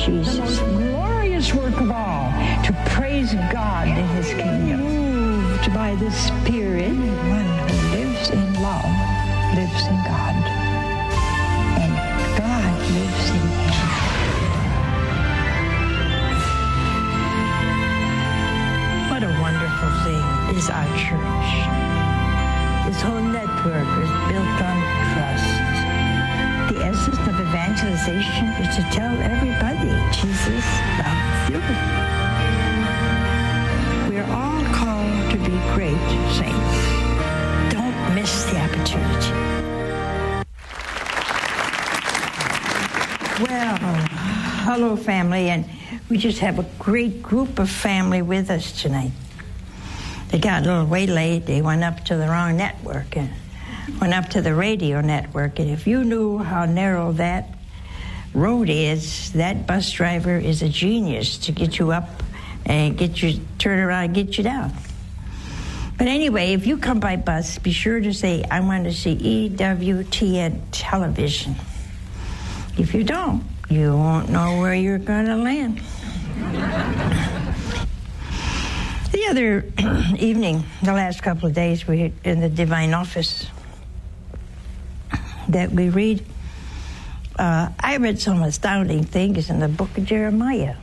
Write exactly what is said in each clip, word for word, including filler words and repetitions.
Jesus. The most glorious work of all, to praise God in his kingdom. Moved by the Spirit, one who lives in love lives in God, and God lives in him. What a wonderful thing is our church. This whole network is built on trust. The essence of evangelization is to tell everybody Jesus loves you. We're all called to be great saints. Don't miss the opportunity. Well, hello, family, and we just have a great group of family with us tonight. They got a little waylaid. They went up to the wrong network and went up to the radio network. And if you knew how narrow that road is, that bus driver is a genius to get you up and get you, turn around and get you down. But anyway, if you come by bus, be sure to say, I want to see E W T N television. If you don't, you won't know where you're going to land. The other evening, the last couple of days, we in the Divine Office that we read, uh, I read some astounding things in the book of Jeremiah.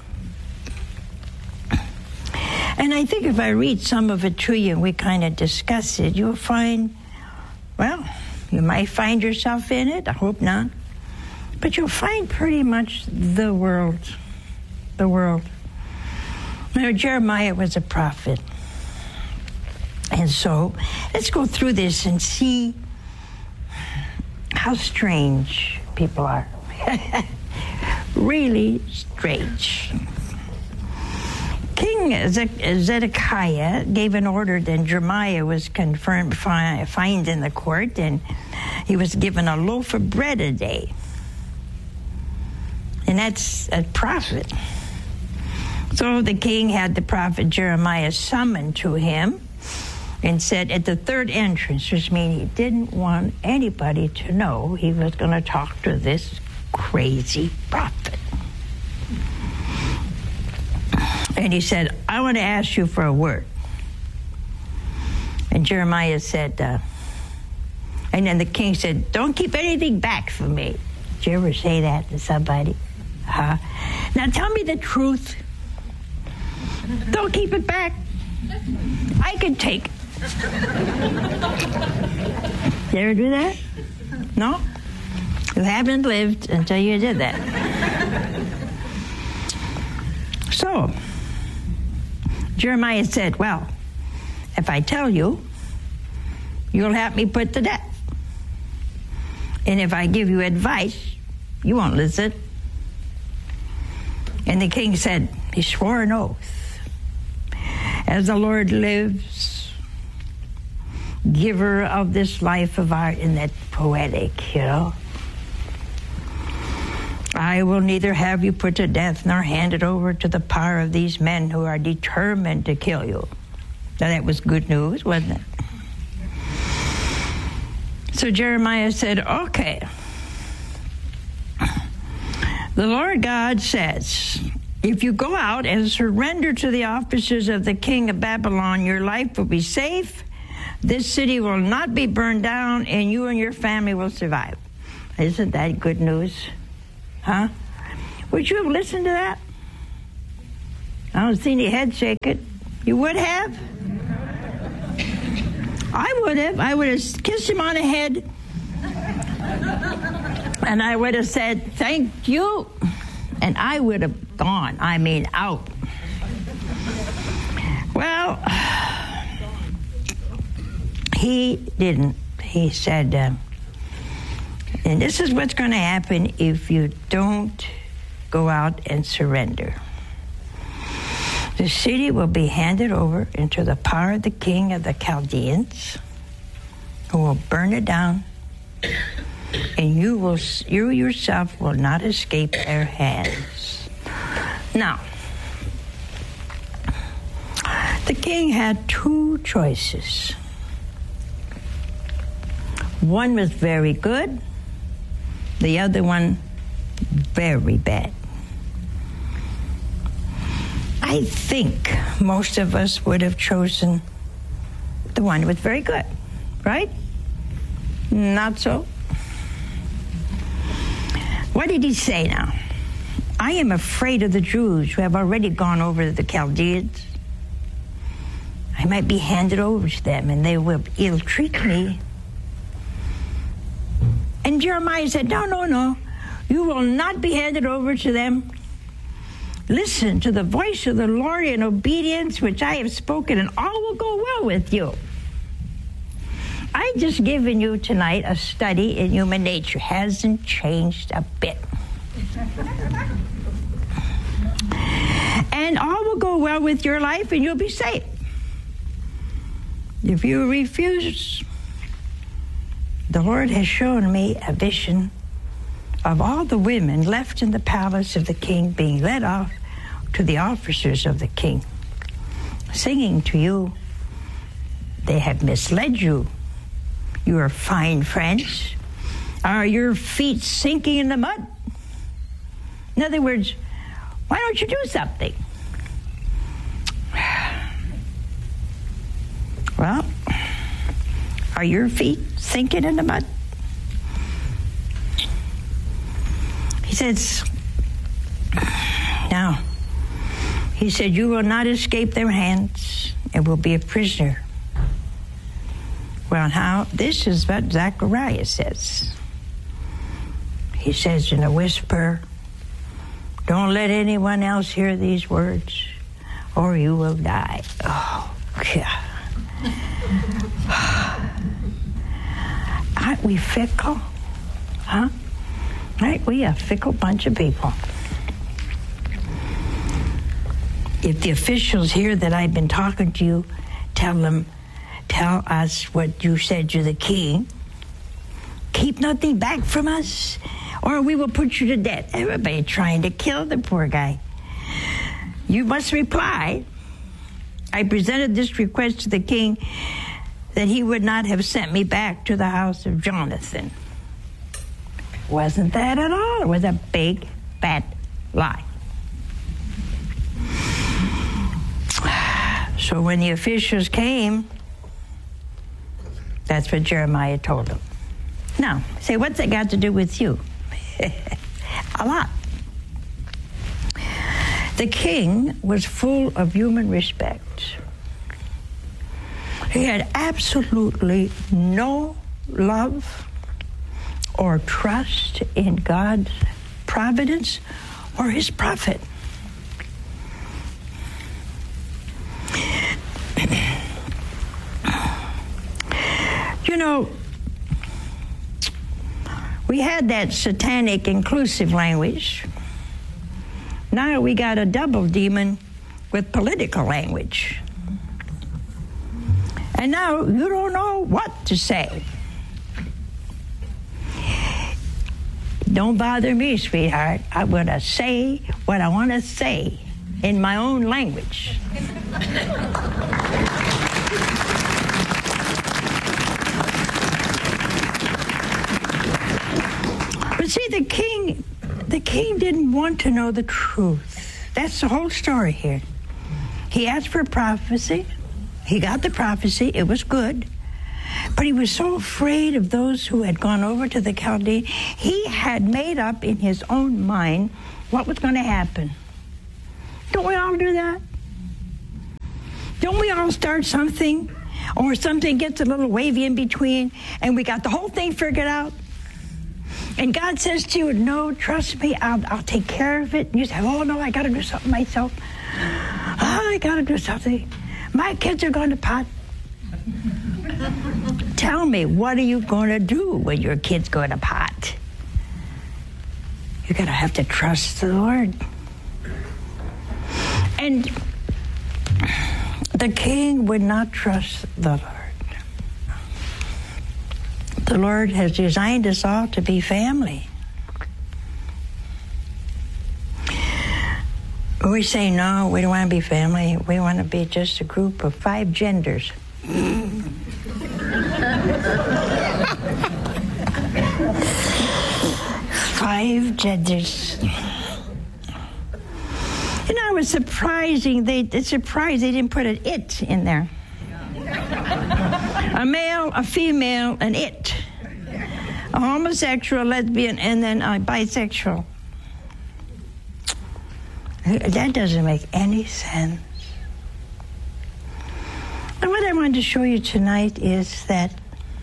And I think if I read some of it to you and we kind of discuss it, you'll find, well, you might find yourself in it. I hope not. But you'll find pretty much the world, the world. Now, Jeremiah was a prophet. And so let's go through this and see how strange people are. Really strange. King Zedekiah gave an order, then Jeremiah was confirmed, fined in the court, and he was given a loaf of bread a day. And that's a prophet. So the king had the prophet Jeremiah summoned to him and said at the third entrance, which means he didn't want anybody to know he was going to talk to this crazy prophet. And he said, I want to ask you for a word. And Jeremiah said, uh, and then the king said, don't keep anything back from me. Did you ever say that to somebody? Huh? Now tell me the truth. Don't keep it back. I can take it. You ever do that? No? You haven't lived until you did that. So, Jeremiah said, well, if I tell you, you'll have me put to death. And if I give you advice, you won't listen. And the king said, he swore an oath. As the Lord lives, giver of this life of art, and that poetic, you know. I will neither have you put to death nor handed over to the power of these men who are determined to kill you. Now that was good news, wasn't it? So Jeremiah said, okay. The Lord God says, if you go out and surrender to the officers of the king of Babylon, your life will be safe. This city will not be burned down, and you and your family will survive. Isn't that good news? Huh? Would you have listened to that? I don't see any head shaking. You would have? I would have. I would have kissed him on the head. And I would have said, thank you. And I would have gone. I mean, out. Well, he didn't. He said, uh, and this is what's going to happen if you don't go out and surrender. The city will be handed over into the power of the king of the Chaldeans, who will burn it down, and you will, you yourself will not escape their hands. Now, the king had two choices. One was very good, the other one very bad. I think most of us would have chosen the one who was very good, right? Not so. What did he say now? I am afraid of the Jews who have already gone over to the Chaldeans. I might be handed over to them, and they will ill-treat me. And Jeremiah said, no, no, no. You will not be handed over to them. Listen to the voice of the Lord in obedience, which I have spoken, and all will go well with you. I've just given you tonight a study in human nature. Hasn't changed a bit. And all will go well with your life, and you'll be safe. If you refuse, the Lord has shown me a vision of all the women left in the palace of the king being led off to the officers of the king, singing to you, they have misled you. You are fine friends. Are your feet sinking in the mud? In other words, why don't you do something? Well, are your feet sinking in the mud? He says, now, he said, you will not escape their hands and will be a prisoner. Well, now, this is what Zechariah says. He says in a whisper, don't let anyone else hear these words, or you will die. Oh, God. Aren't we fickle? Huh? Aren't we a fickle bunch of people? If the officials hear that I've been talking to you, tell them, tell us what you said to the king. Keep nothing back from us, or we will put you to death. Everybody trying to kill the poor guy. You must reply, I presented this request to the king that he would not have sent me back to the house of Jonathan. Wasn't that at all. It was a big, fat lie. So when the officials came, that's what Jeremiah told them. Now, say, what's that got to do with you? A lot. The king was full of human respect. He had absolutely no love or trust in God's providence or his prophet. You know, we had that satanic inclusive language. Now we got a double demon with political language. And now you don't know what to say. Don't bother me, sweetheart. I'm going to say what I want to say in my own language. But see, the king, the king didn't want to know the truth. That's the whole story here. He asked for prophecy. He got the prophecy. It was good. But he was so afraid of those who had gone over to the Chaldean. He had made up in his own mind what was going to happen. Don't we all do that? Don't we all start something, or something gets a little wavy in between, and we got the whole thing figured out? And God says to you, no, trust me, I'll, I'll take care of it. And you say, oh, no, I got to do something myself. Oh, I got to do something. My kids are going to pot. Tell me, what are you going to do when your kids go to pot? You're going to have to trust the Lord. And the king would not trust the Lord. The Lord has designed us all to be family. We say, no, we don't want to be family. We want to be just a group of five genders. Five genders. You know, know, it's surprising. They, it's surprised they didn't put an it in there. A male, a female, an it. A homosexual, lesbian, and then a bisexual. That doesn't make any sense. And what I wanted to show you tonight is that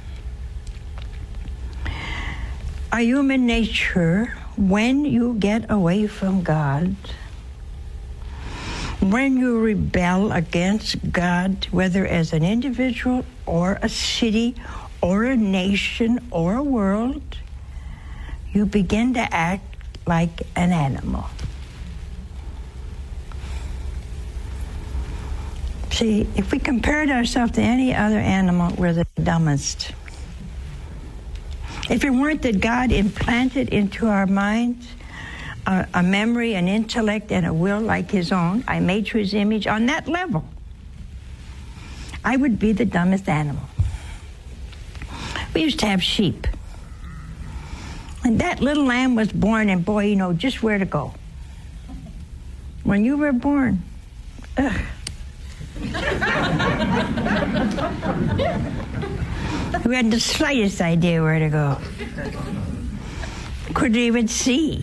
our human nature, when you get away from God, when you rebel against God, whether as an individual or a city or a nation or a world, you begin to act like an animal. See, if we compared ourselves to any other animal, we're the dumbest. If it weren't that God implanted into our minds a, a memory, an intellect, and a will like his own, I made to his image, on that level, I would be the dumbest animal. We used to have sheep. And that little lamb was born, and boy, you know just where to go. When you were born, ugh. We had the slightest idea where to go. Couldn't even see.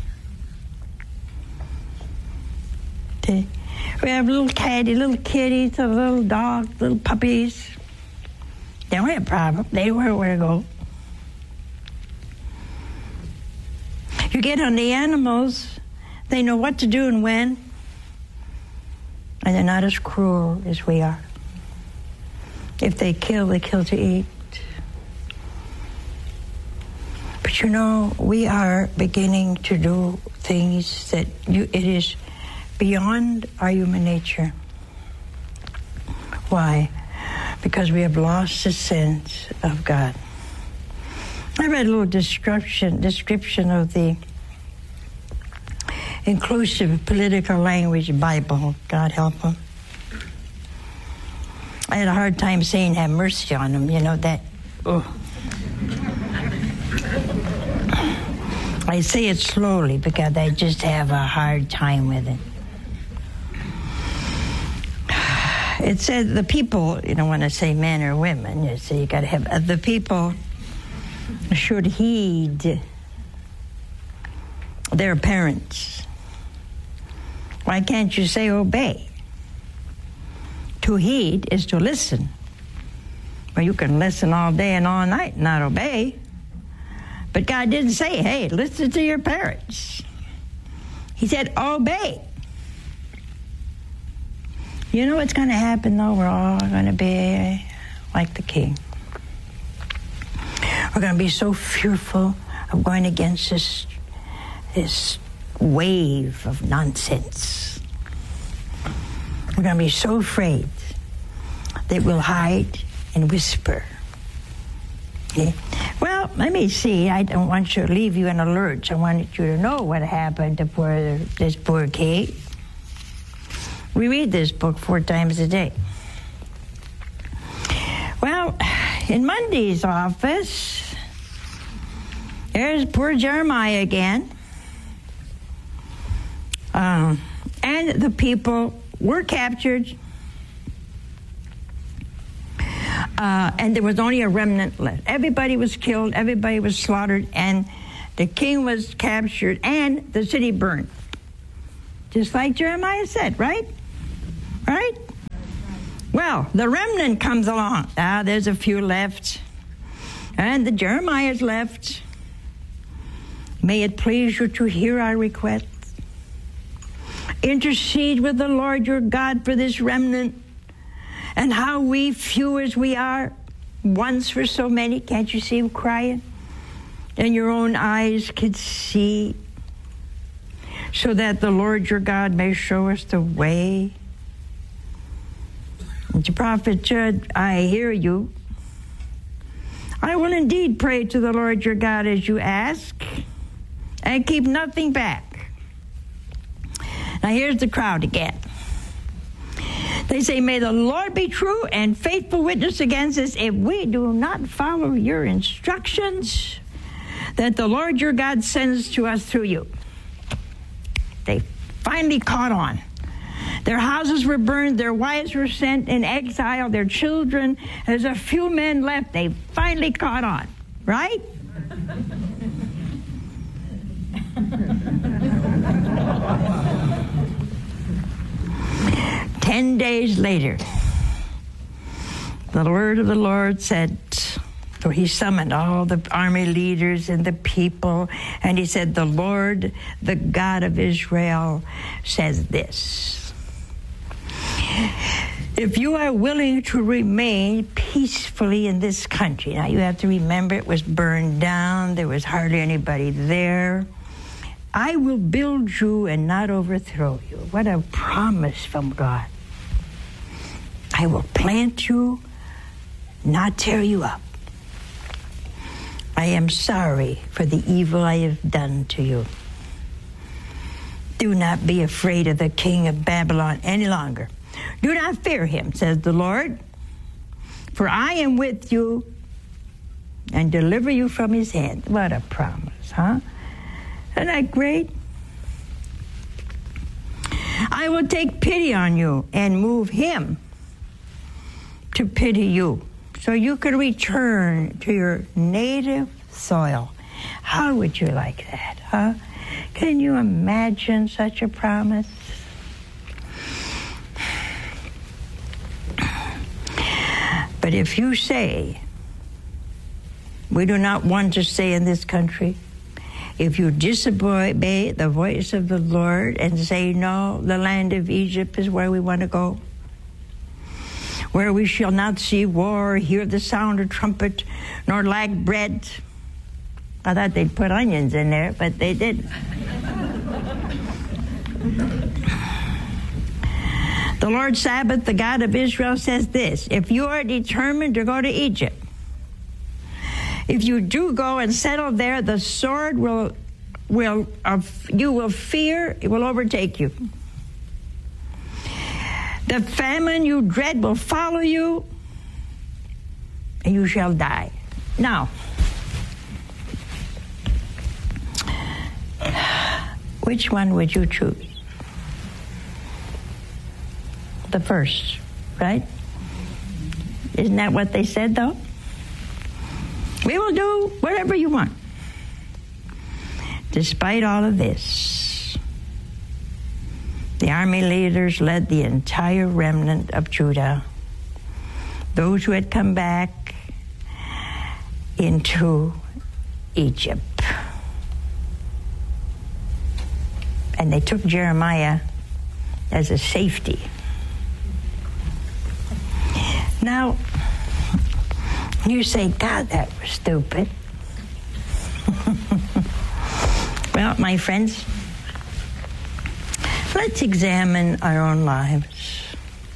We have little caddy, little kitties, little dogs, little puppies. They don't have a problem. They know where to go. You get on the animals, they know what to do and when, and they're not as cruel as we are. If they kill, they kill to eat. But you know, we are beginning to do things that you, it is beyond our human nature. Why? Because we have lost the sense of God. I read a little description, description of the inclusive political language Bible. God help them. I had a hard time saying have mercy on them, you know, that, oh. I say it slowly because I just have a hard time with it. It said the people, you don't want to say men or women, you say you got to have, uh, the people should heed their parents. Why can't you say obey? To heed is to listen. Well, you can listen all day and all night and not obey. But God didn't say, hey, listen to your parents. He said, obey. You know what's going to happen, though? We're all going to be like the king. We're going to be so fearful of going against this, this wave of nonsense. We're going to be so afraid that we'll hide and whisper. Okay? Well, let me see. I don't want you to leave you in a lurch. I wanted you to know what happened to poor, this poor Kate. We read this book four times a day. Well, in Monday's office, there's poor Jeremiah again. Um, and the people were captured. Uh, and there was only a remnant left. Everybody was killed. Everybody was slaughtered. And the king was captured. And the city burned. Just like Jeremiah said, right? Right? Well, the remnant comes along. Ah, there's a few left. And the Jeremiah's left. May it please you to hear our request. Intercede with the Lord your God for this remnant. And how we, few as we are, once for so many, can't you see him crying? And your own eyes could see, so that the Lord your God may show us the way. And to Prophet Judd, I hear you. I will indeed pray to the Lord your God as you ask, and keep nothing back. Now here's the crowd again. They say, may the Lord be true and faithful witness against us if we do not follow your instructions that the Lord your God sends to us through you. They finally caught on. Their houses were burned, their wives were sent in exile, their children. There's a few men left. They finally caught on, right? Ten days later, the word of the Lord said, so he summoned all the army leaders and the people, and he said, the Lord, the God of Israel, says this. If you are willing to remain peacefully in this country, now you have to remember it was burned down, there was hardly anybody there, I will build you and not overthrow you. What a promise from God. I will plant you, not tear you up. I am sorry for the evil I have done to you. Do not be afraid of the king of Babylon any longer. Do not fear him, says the Lord, for I am with you and deliver you from his hand. What a promise, huh? Isn't that great? I will take pity on you and move him to pity you, so you can return to your native soil. How would you like that, huh? Can you imagine such a promise? But if you say, we do not want to stay in this country, if you disobey the voice of the Lord and say, no, the land of Egypt is where we want to go, where we shall not see war, hear the sound of trumpet, nor lack bread. I thought they'd put onions in there, but they didn't. The Lord Sabaoth, the God of Israel, says this, if you are determined to go to Egypt, if you do go and settle there, the sword will, will, uh, you will fear, it will overtake you. The famine you dread will follow you, and you shall die. Now, which one would you choose? The first, right? Isn't that what they said, though? We will do whatever you want. Despite all of this, the army leaders led the entire remnant of Judah, those who had come back, into Egypt. And they took Jeremiah as a safety. Now, you say, God, that was stupid. Well, my friends, let's examine our own lives.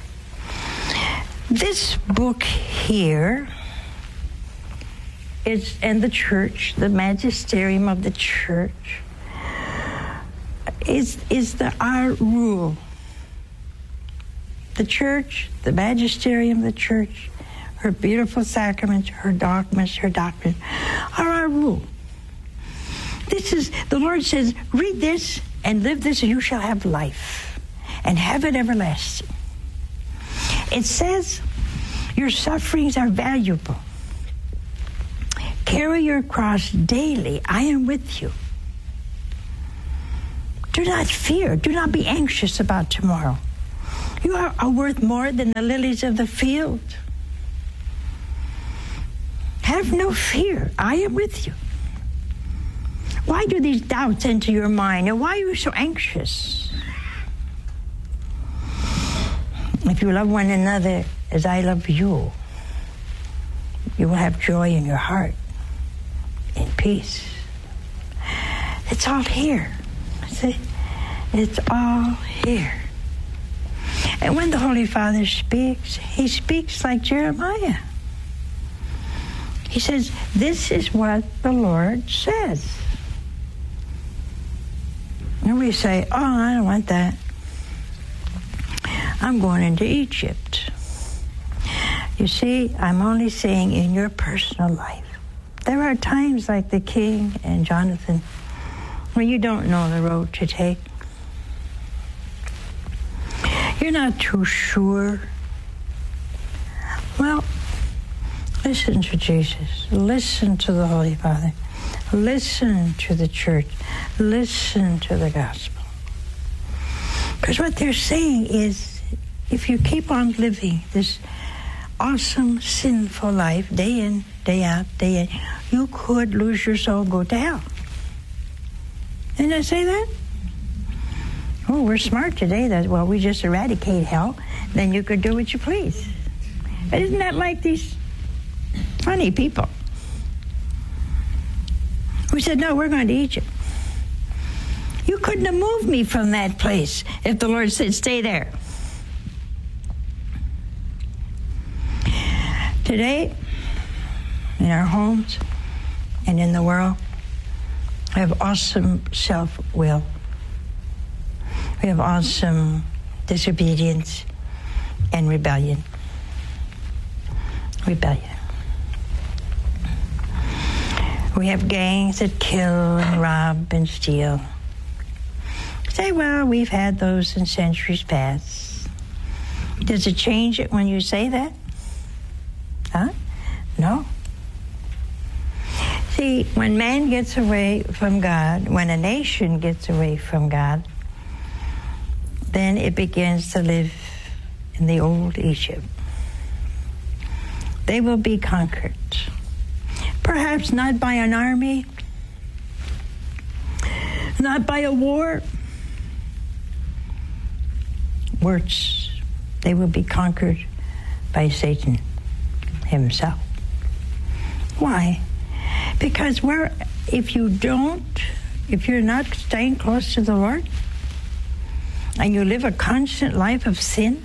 This book here is, and the church, the magisterium of the church, is, is the, our rule. The church, the magisterium of the church, her beautiful sacraments, her dogmas, her doctrine, are our rule. This is, the Lord says, read this and live this and you shall have life and have it everlasting. It says, your sufferings are valuable. Carry your cross daily. I am with you. Do not fear. Do not be anxious about tomorrow. You are, are worth more than the lilies of the field. Have no fear. I am with you. Why do these doubts enter your mind? And why are you so anxious? If you love one another as I love you, you will have joy in your heart, in peace. It's all here. See? It's all here. And when the Holy Father speaks, he speaks like Jeremiah. He says, this is what the Lord says. And we say, oh, I don't want that. I'm going into Egypt. You see, I'm only saying in your personal life. There are times like the king and Jonathan when you don't know the road to take. You're not too sure. Well, listen to Jesus. Listen to the Holy Father. Listen to the church. Listen to the gospel. Because what they're saying is, if you keep on living this awesome, sinful life, day in, day out, day in, you could lose your soul, go to hell. Didn't I say that? Oh, we're smart today. That well, we just eradicate hell, then you could do what you please. But isn't that like these funny people who said, no, we're going to Egypt? You couldn't have moved me from that place if the Lord said, stay there. Today, in our homes and in the world, we have awesome self-will. We have awesome disobedience and rebellion. Rebellion. We have gangs that kill and rob and steal. Say, well, we've had those in centuries past. Does it change it when you say that? Huh? No. See, when man gets away from God, when a nation gets away from God, then it begins to live in the old Egypt. They will be conquered. Perhaps not by an army, not by a war. Worse, they will be conquered by Satan himself. Why? Because we're, if you don't, if you're not staying close to the Lord, and you live a constant life of sin,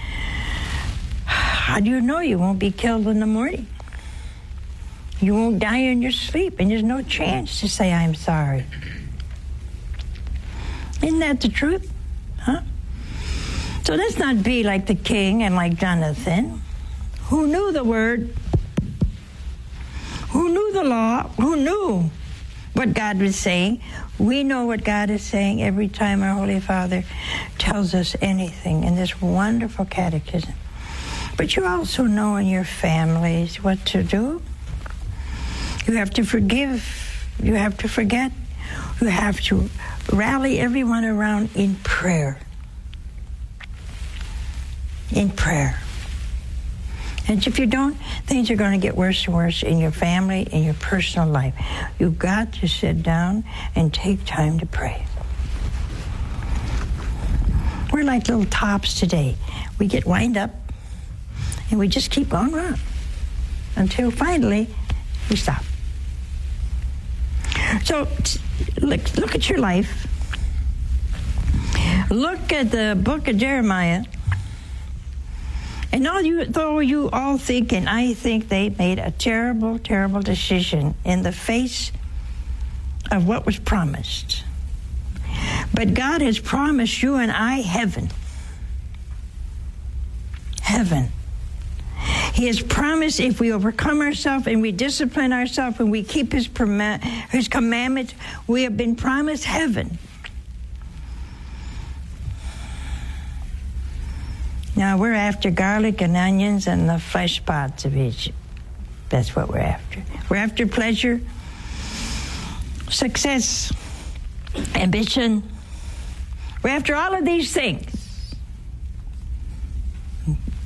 how do you know you won't be killed in the morning? You won't die in your sleep, and there's no chance to say, I'm sorry. Isn't that the truth? Huh? So let's not be like the king and like Jonathan, who knew the word, who knew the law, who knew what God was saying. We know what God is saying every time our Holy Father tells us anything in this wonderful catechism. But you also know in your families what to do. You have to forgive. You have to forget. You have to rally everyone around in prayer. In prayer. And if you don't, things are going to get worse and worse in your family, in your personal life. You've got to sit down and take time to pray. We're like little tops today. We get wind up, and we just keep going on until finally we stop. So look, look at your life. Look at the book of Jeremiah. And all you, though you all think, and I think they made a terrible, terrible decision in the face of what was promised. But God has promised you and I heaven. Heaven. He has promised if we overcome ourselves and we discipline ourselves and we keep his, perma- his commandments, we have been promised heaven. Now, we're after garlic and onions and the flesh pots of Egypt. That's what we're after. We're after pleasure, success, ambition. We're after all of these things.